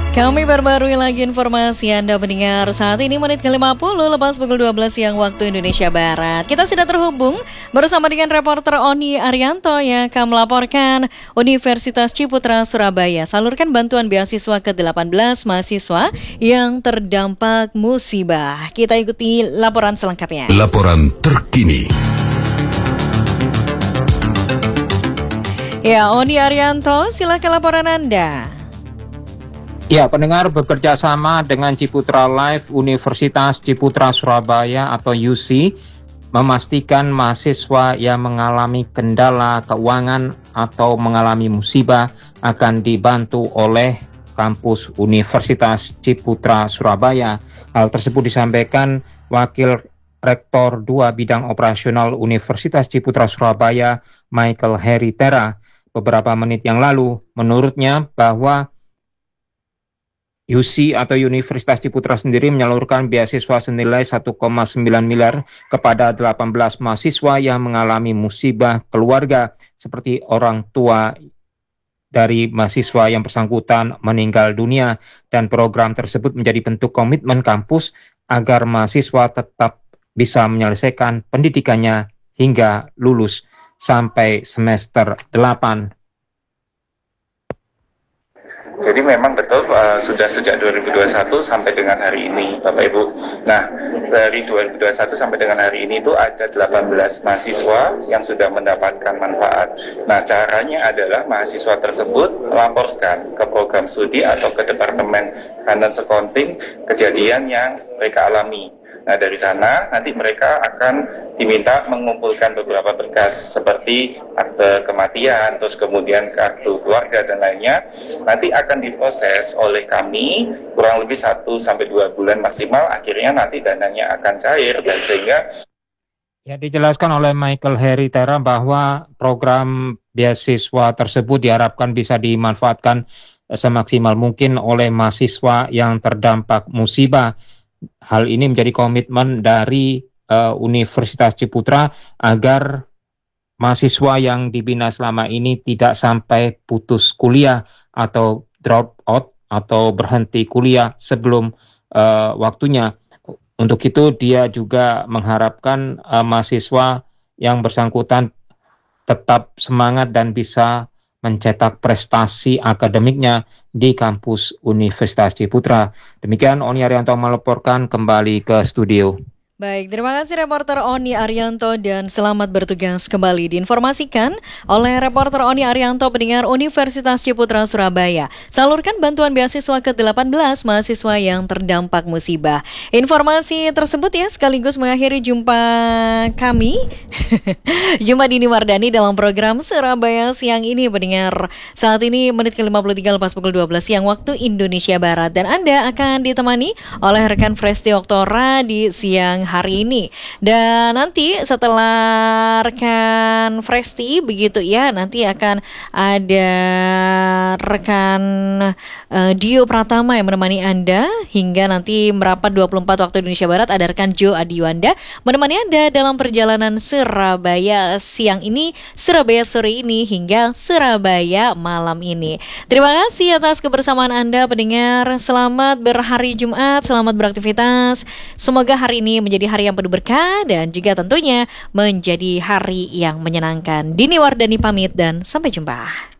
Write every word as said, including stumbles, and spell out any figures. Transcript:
Kami perbarui lagi informasi Anda mendengar saat ini menit ke lima puluh lepas pukul dua belas siang waktu Indonesia Barat. Kita sudah terhubung bersama dengan reporter Oni Arianto yang akan melaporkan Universitas Ciputra Surabaya salurkan bantuan beasiswa ke delapan belas mahasiswa yang terdampak musibah. Kita ikuti laporan selengkapnya. Laporan terkini. Ya, Oni Arianto, silakan laporan Anda. Ya, pendengar, bekerja sama dengan Ciputra Life Universitas Ciputra Surabaya atau U C memastikan mahasiswa yang mengalami kendala keuangan atau mengalami musibah akan dibantu oleh kampus Universitas Ciputra Surabaya. Hal tersebut disampaikan Wakil Rektor dua Bidang Operasional Universitas Ciputra Surabaya, Michael Heritera, beberapa menit yang lalu. Menurutnya bahwa U C atau Universitas Ciputra sendiri menyalurkan beasiswa senilai satu koma sembilan miliar kepada delapan belas mahasiswa yang mengalami musibah keluarga seperti orang tua dari mahasiswa yang bersangkutan meninggal dunia, dan program tersebut menjadi bentuk komitmen kampus agar mahasiswa tetap bisa menyelesaikan pendidikannya hingga lulus sampai semester delapan. Jadi memang betul uh, sudah sejak dua ribu dua puluh satu sampai dengan hari ini, Bapak Ibu. Nah, dari dua ribu dua puluh satu sampai dengan hari ini itu ada delapan belas mahasiswa yang sudah mendapatkan manfaat. Nah, caranya adalah mahasiswa tersebut melaporkan ke program studi atau ke Departemen Finance Accounting kejadian yang mereka alami. Nah, dari sana nanti mereka akan diminta mengumpulkan beberapa berkas seperti akte kematian, terus kemudian kartu keluarga dan lainnya. Nanti akan diproses oleh kami kurang lebih satu sampai dua bulan maksimal. Akhirnya nanti dananya akan cair, dan sehingga Ya, dijelaskan oleh Michael Heritera bahwa program beasiswa tersebut diharapkan bisa dimanfaatkan semaksimal mungkin oleh mahasiswa yang terdampak musibah. Hal ini menjadi komitmen dari uh, Universitas Ciputra agar mahasiswa yang dibina selama ini tidak sampai putus kuliah atau drop out atau berhenti kuliah sebelum uh, waktunya. Untuk itu dia juga mengharapkan uh, mahasiswa yang bersangkutan tetap semangat dan bisa mencetak prestasi akademiknya di kampus Universitas Ciputra. Demikian Oni Arianto melaporkan, kembali ke studio. Baik, terima kasih reporter Oni Arianto dan selamat bertugas kembali. Diinformasikan oleh reporter Oni Arianto, pendengar Universitas Ciputra Surabaya salurkan bantuan beasiswa ke delapan belas mahasiswa yang terdampak musibah. Informasi tersebut ya sekaligus mengakhiri jumpa kami Jumpa Dini Wardani dalam program Surabaya Siang ini, pendengar. Saat ini menit ke lima puluh tiga lepas pukul dua belas siang waktu Indonesia Barat, dan Anda akan ditemani oleh rekan Fresti Oktora di siang hari ini. Dan nanti setelah rekan Fresti begitu ya, nanti akan ada rekan uh, Dio Pratama yang menemani Anda hingga nanti merapat dua puluh empat waktu Indonesia Barat. Ada rekan Jo Adiwanda menemani Anda dalam perjalanan Surabaya siang ini, Surabaya sore ini hingga Surabaya malam ini. Terima kasih atas kebersamaan Anda, pendengar. Selamat berhari Jumat, selamat beraktivitas. Semoga hari ini menjadi hari yang penuh berkah dan juga tentunya menjadi hari yang menyenangkan. Dini Wardani pamit dan sampai jumpa.